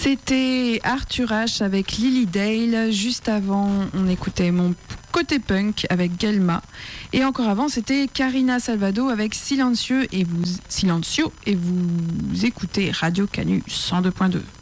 C'était Arthur H avec Lily Dale. Juste avant, on écoutait mon côté punk avec Gelma. Et encore avant, c'était Karina Salvado avec Silencio et vous écoutez Radio Canu 102.2.